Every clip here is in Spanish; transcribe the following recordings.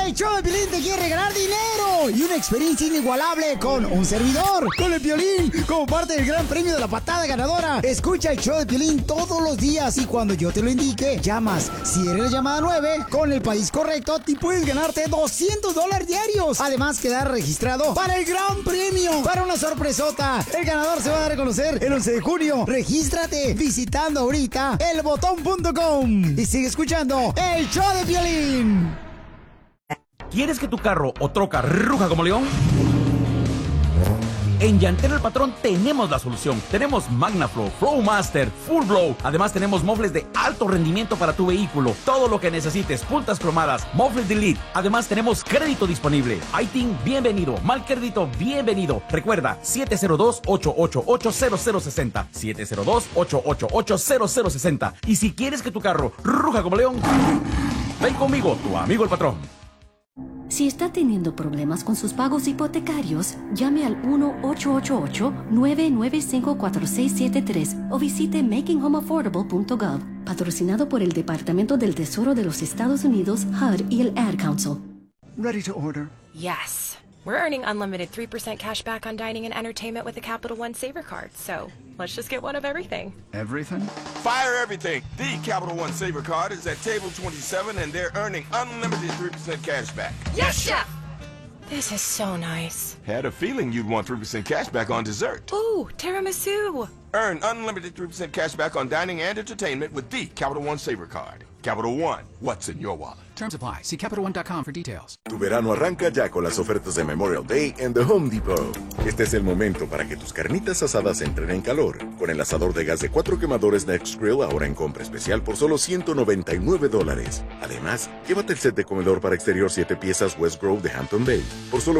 El show de Piolín te quiere regalar dinero y una experiencia inigualable con un servidor, con el Piolín, como parte del gran premio de la patada ganadora. Escucha el show de Piolín todos los días y cuando yo te lo indique, llamas. Si eres la llamada 9, con el país correcto, te puedes ganarte $200 diarios. Además, quedar registrado para el gran premio, para una sorpresota. El ganador se va a dar a conocer el 11 de junio. Regístrate visitando ahorita elbotón.com y sigue escuchando el show de Piolín. ¿Quieres que tu carro o troca ruja como león? En Llantero El Patrón tenemos la solución. Tenemos MagnaFlow, Flowmaster, Full Blow. Además tenemos mofles de alto rendimiento para tu vehículo. Todo lo que necesites, puntas cromadas, mofles Delete. Además tenemos crédito disponible. ITIN, bienvenido. Mal crédito, bienvenido. Recuerda, 702-888-0060. 702-888-0060. Y si quieres que tu carro ruja como león, ven conmigo, tu amigo el patrón. Si está teniendo problemas con sus pagos hipotecarios, llame al 1-888-995-4673 o visite makinghomeaffordable.gov, patrocinado por el Departamento del Tesoro de los Estados Unidos, HUD y el Ad Council. Ready to order? Yes. We're earning unlimited 3% cash back on dining and entertainment with the Capital One Saver Card, so let's just get one of everything. Everything? Fire everything. The Capital One Saver Card is at table 27 and they're earning unlimited 3% cash back. Yes, Chef! This is so nice. Had a feeling you'd want 3% cash back on dessert. Ooh, tiramisu. Earn unlimited 3% cash back on dining and entertainment with the Capital One Saver Card. Capital One, what's in your wallet? Terms apply. See CapitalOne.com for details. Tu verano arranca ya con las ofertas de Memorial Day en The Home Depot. Este es el momento para que tus carnitas asadas entren en calor. Con el asador de gas de 4 quemadores Next Grill ahora en compra especial por solo $199. Además, llévate el set de comedor para exterior 7 piezas West Grove de Hampton Bay por solo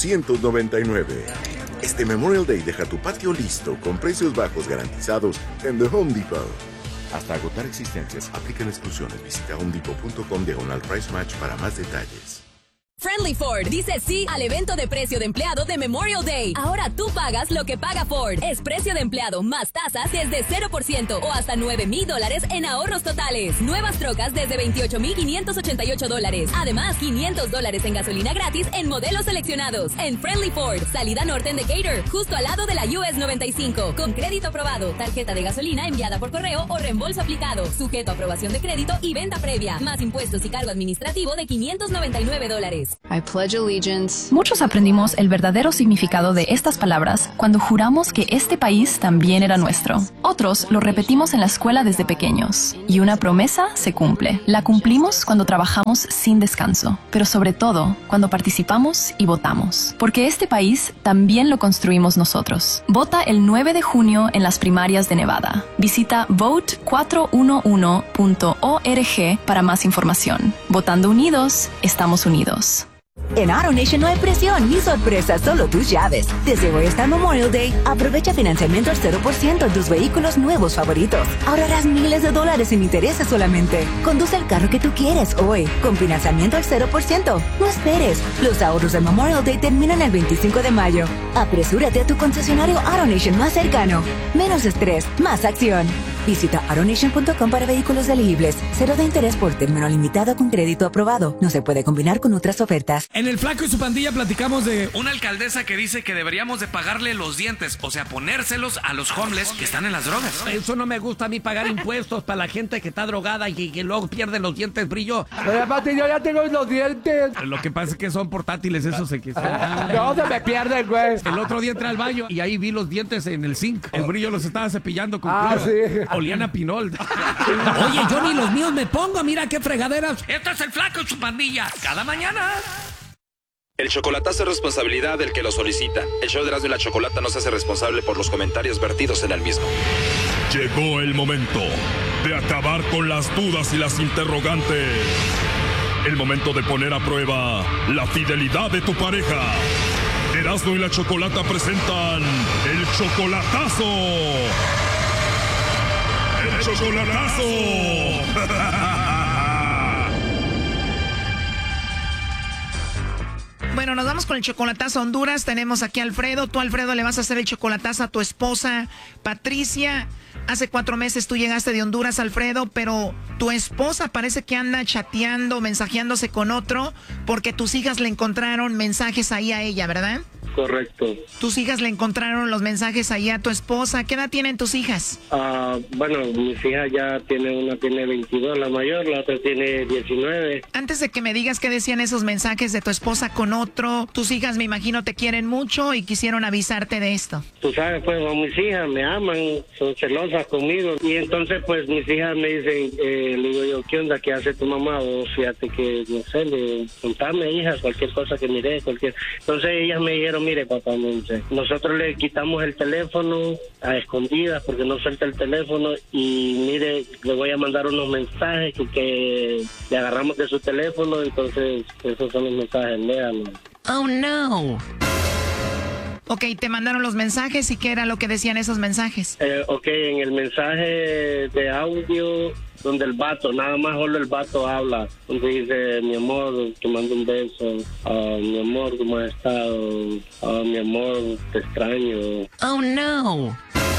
$499. Este Memorial Day deja tu patio listo con precios bajos garantizados en The Home Depot. Hasta agotar existencias, aplican exclusiones. Visita homedepot.com/price match para más detalles. Friendly Ford dice sí al evento de precio de empleado de Memorial Day. Ahora tú pagas lo que paga Ford. Es precio de empleado más tasas desde 0% o hasta $9,000 en ahorros totales. Nuevas trocas desde $28,588. Además, $500 en gasolina gratis en modelos seleccionados. En Friendly Ford, salida norte en Decatur, justo al lado de la US 95. Con crédito aprobado, tarjeta de gasolina enviada por correo o reembolso aplicado. Sujeto a aprobación de crédito y venta previa. Más impuestos y cargo administrativo de $599. I pledge allegiance. Muchos aprendimos el verdadero significado de estas palabras cuando juramos que este país también era nuestro. Otros lo repetimos en la escuela desde pequeños. Y una promesa se cumple. La cumplimos cuando trabajamos sin descanso, pero sobre todo cuando participamos y votamos. Porque este país también lo construimos nosotros. Vota el 9 de junio en las primarias de Nevada. Visita vote411.org para más información. Votando unidos, estamos unidos. En AutoNation no hay presión ni sorpresas, solo tus llaves. Desde hoy hasta Memorial Day, aprovecha financiamiento al 0% en tus vehículos nuevos favoritos. Ahorrarás miles de dólares en intereses solamente. Conduce el carro que tú quieres hoy, con financiamiento al 0%. No esperes, los ahorros del Memorial Day terminan el 25 de mayo. Apresúrate a tu concesionario AutoNation más cercano. Menos estrés, más acción. Visita autonation.com para vehículos elegibles. 0 de interés por término limitado con crédito aprobado. No se puede combinar con otras ofertas. En El Flaco y su pandilla platicamos de una alcaldesa que dice que deberíamos de pagarle los dientes, o sea, ponérselos a los homeless que están en las drogas. Eso no me gusta a mí, pagar impuestos para la gente que está drogada y que luego pierde los dientes brillo. Pero aparte yo ya tengo los dientes. Lo que pasa es que son portátiles, eso se quita. No, se me pierden, güey. El otro día entré al baño y ahí vi los dientes en el zinc. El brillo los estaba cepillando con sí. Olían a pinol. Oye, yo ni los míos me pongo, mira qué fregaderas. Esto es El Flaco y su pandilla, cada mañana. El chocolatazo es responsabilidad del que lo solicita. El show de Erasmo y la Chocolata no se hace responsable por los comentarios vertidos en el mismo. Llegó el momento de acabar con las dudas y las interrogantes. El momento de poner a prueba la fidelidad de tu pareja. Erasmo y la Chocolata presentan el chocolatazo. ¡El chocolatazo! Bueno, nos vamos con el chocolatazo a Honduras. Tenemos aquí a Alfredo. Tú, Alfredo, le vas a hacer el chocolatazo a tu esposa, Patricia. Hace 4 meses tú llegaste de Honduras, Alfredo, pero tu esposa parece que anda chateando, mensajeándose con otro, porque tus hijas le encontraron mensajes ahí a ella, ¿verdad? Correcto. Tus hijas le encontraron los mensajes ahí a tu esposa. ¿Qué edad tienen tus hijas? Bueno, mis hijas ya una tiene 22, la mayor, la otra tiene 19. Antes de que me digas qué decían esos mensajes de tu esposa con otro, tus hijas me imagino te quieren mucho y quisieron avisarte de esto. Tú sabes, pues mis hijas me aman, son celosas conmigo. Y entonces, pues mis hijas me dicen, le digo yo, ¿qué onda? ¿Qué hace tu mamá? O fíjate que, no sé, contame, hija, cualquier cosa que mire, cualquier... Entonces ellas me dijeron, mire, papá, nosotros le quitamos el teléfono a escondidas porque no suelta el teléfono y mire, le voy a mandar unos mensajes que le agarramos de su teléfono, entonces esos son los mensajes, léalos. Oh, no. Ok, te mandaron los mensajes y ¿qué era lo que decían esos mensajes? Ok, en el mensaje de audio donde el vato, nada más solo el vato habla, donde dice, mi amor, te mando un beso, mi amor, ¿cómo has estado? Mi amor, te extraño. Oh, no.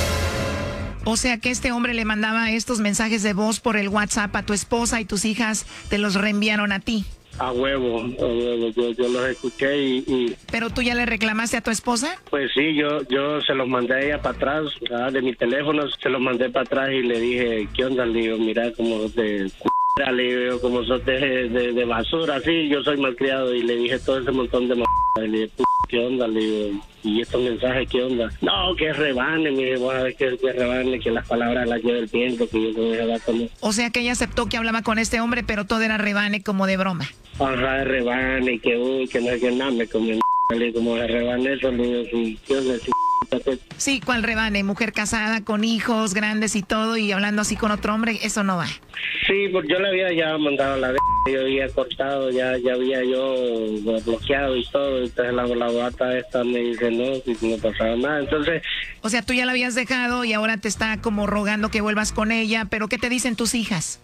O sea que este hombre le mandaba estos mensajes de voz por el WhatsApp a tu esposa y tus hijas te los reenviaron a ti. A huevo, yo los escuché y... ¿Pero tú ya le reclamaste a tu esposa? Pues sí, yo se los mandé a ella para atrás, de mi teléfono, se los mandé para atrás y le dije, ¿qué onda? Le digo, mira, como de le digo, como sos de basura, sí, yo soy malcriado, y le dije todo ese montón de y le dije, ¿qué onda? Le digo, ¿y estos mensajes qué onda? No, que rebane, mi hijo, que rebane, que las palabras las lleve el viento, que yo con esa vaca no. O sea que ella aceptó que hablaba con este hombre, pero todo era rebane, como de broma. Ajá, rebane, que uy, que no es que nada, me comió como de rebane eso, le digo, sí, ¿qué onda? Sí, ¿cuál rebane? Mujer casada, con hijos grandes y todo, y hablando así con otro hombre, eso no va. Sí, porque yo le había ya mandado la yo había cortado, ya había yo bloqueado y todo, entonces la bata esta me dice no pasaba nada, entonces... O sea, tú ya la habías dejado y ahora te está como rogando que vuelvas con ella, pero ¿qué te dicen tus hijas?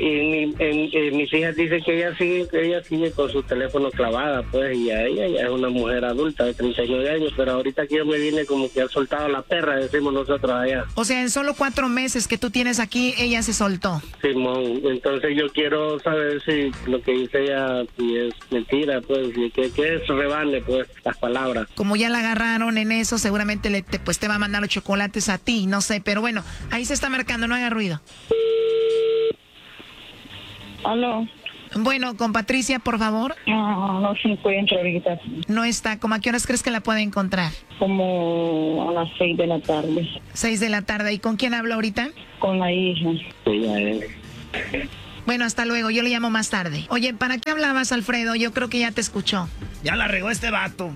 Mis hijas dicen que ella sigue con su teléfono clavada, pues, y ella ya es una mujer adulta de 39 años, pero ahorita que yo me vine como que ha soltado la perra, decimos nosotros allá. O sea, en solo 4 meses que tú tienes aquí, ella se soltó. Simón, entonces yo quiero saber si lo que dice ella si es mentira, pues, que es rebane, pues, las palabras. Como ya la agarraron en eso, seguramente te va a mandar los chocolates a ti, no sé, pero bueno, ahí se está marcando, no haga ruido. ¿Aló? Bueno, con Patricia, por favor. No se encuentra ahorita. No está. ¿Cómo a qué horas crees que la puede encontrar? Como a las 6 de la tarde. 6 de la tarde. ¿Y con quién hablo ahorita? Con la hija. Bueno, hasta luego. Yo le llamo más tarde. Oye, ¿para qué hablabas, Alfredo? Yo creo que ya te escuchó. Ya la regó este vato.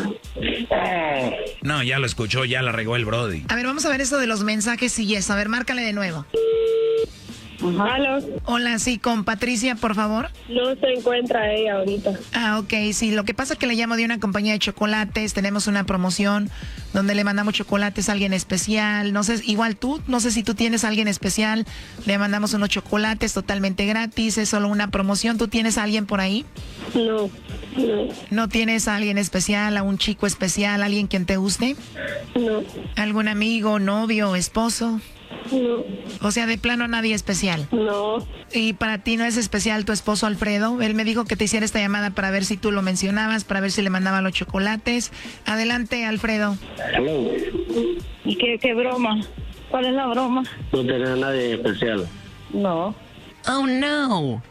No, ya lo escuchó, ya la regó el brody. A ver, vamos a ver eso de los mensajes y eso. A ver, márcale de nuevo. ¿Aló? Hola, sí, con Patricia, por favor. No se encuentra ella ahorita. Ok, sí, lo que pasa es que le llamo de una compañía de chocolates, tenemos una promoción donde le mandamos chocolates a alguien especial, no sé, igual tú, no sé si tú tienes a alguien especial, le mandamos unos chocolates totalmente gratis, es solo una promoción. ¿Tú tienes a alguien por ahí? No. ¿No tienes a alguien especial, a un chico especial, a alguien quien te guste? No. ¿Algún amigo, novio, esposo? No. O sea, de plano nadie especial. No. ¿Y para ti no es especial tu esposo Alfredo? Él me dijo que te hiciera esta llamada para ver si tú lo mencionabas, para ver si le mandaba los chocolates. Adelante, Alfredo. Hello. ¿Y qué broma? ¿Cuál es la broma? No tenés a nadie especial. No. Oh, no.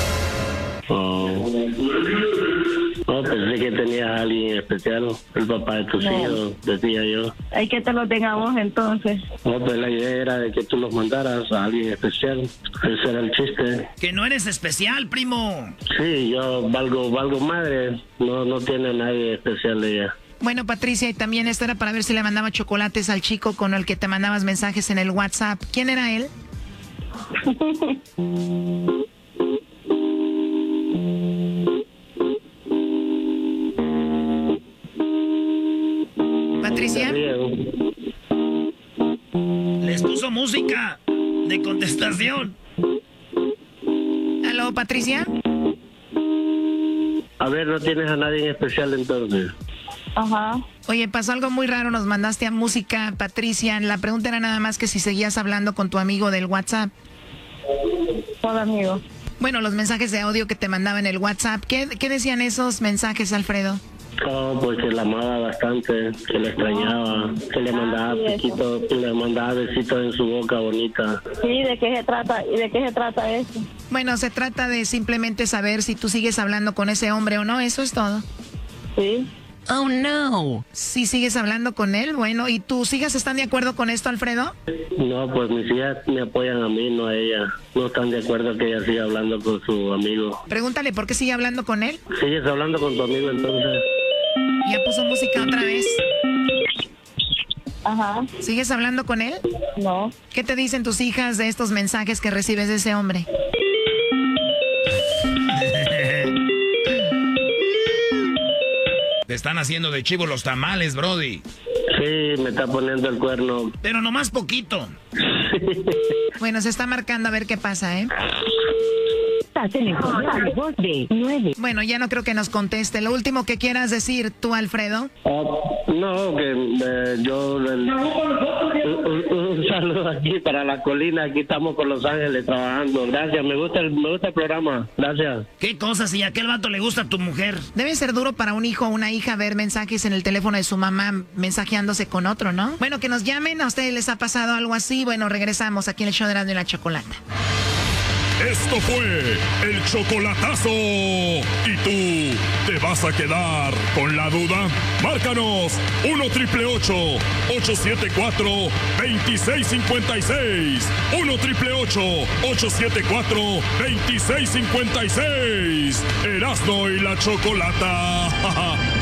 No, pensé que tenías a alguien especial, el papá de tus hijos, decía yo. Hay que te lo tengamos entonces. No, pues la idea era de que tú los mandaras a alguien especial. Ese era el chiste. Que no eres especial, primo. Sí, yo valgo madre. No tiene a nadie especial ella. Bueno, Patricia, y también esto era para ver si le mandaba chocolates al chico con el que te mandabas mensajes en el WhatsApp. ¿Quién era él? Patricia. Les puso música de contestación. ¿Aló, Patricia? A ver, ¿no tienes a nadie en especial entonces? Ajá. Oye, pasó algo muy raro, nos mandaste a música, Patricia. La pregunta era nada más que si seguías hablando con tu amigo del WhatsApp. ¿Cuál amigo? Bueno, los mensajes de audio que te mandaba en el WhatsApp. ¿Qué decían esos mensajes, Alfredo? Oh, pues que la amaba bastante, que la extrañaba, que le mandaba besitos, en su boca bonita. Sí, ¿de qué se trata? ¿Y de qué se trata eso? Bueno, se trata de simplemente saber si tú sigues hablando con ese hombre o no, eso es todo. Sí. Oh, no. Si sigues hablando con él, bueno, ¿y tus hijas están de acuerdo con esto, Alfredo? No, pues mis hijas me apoyan a mí, no a ella. No están de acuerdo que ella siga hablando con su amigo. Pregúntale, ¿por qué sigue hablando con él? ¿Sigues hablando con tu amigo entonces? Ya puso música otra vez. Ajá. ¿Sigues hablando con él? No. ¿Qué te dicen tus hijas de estos mensajes que recibes de ese hombre? Te están haciendo de chivo los tamales, Brody. Sí, me está poniendo el cuerno. Pero nomás poquito. Bueno, se está marcando a ver qué pasa, ¿eh? Bueno, ya no creo que nos conteste. Lo último que quieras decir tú, Alfredo. No, que yo... un saludo aquí para la colina. Aquí estamos con Los Ángeles trabajando. Gracias, me gusta el programa. Gracias. ¿Qué cosa si a aquel vato le gusta a tu mujer? Debe ser duro para un hijo o una hija ver mensajes en el teléfono de su mamá mensajeándose con otro, ¿no? Bueno, que nos llamen. ¿A ustedes les ha pasado algo así? Bueno, regresamos aquí en el show de Erasmo y la Chocolata. Esto fue el chocolatazo. ¿Y tú te vas a quedar con la duda? Márcanos 1-888-874-2656. 1-888-874-2656. Erasmo y la Chocolata.